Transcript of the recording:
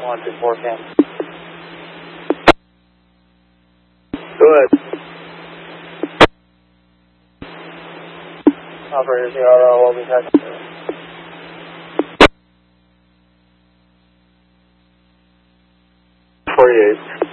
124 cam. Go ahead. Operator 0, will be touching. 48.